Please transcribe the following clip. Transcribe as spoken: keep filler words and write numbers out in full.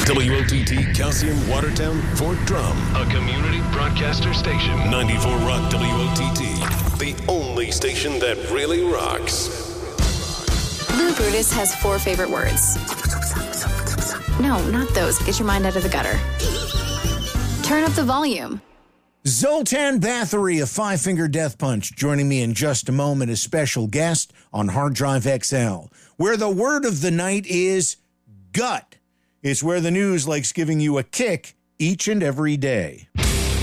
W O T T, Calcium, Watertown, Fort Drum. A community broadcaster station. ninety-four Rock W O T T. The only station that really rocks. Lou Brutus has four favorite words. No, not those. Get your mind out of the gutter. Turn up the volume. Zoltan Bathory of Five Finger Death Punch joining me in just a moment as special guest on Hard Drive X L, where the word of the night is gut. It's where the news likes giving you a kick each and every day.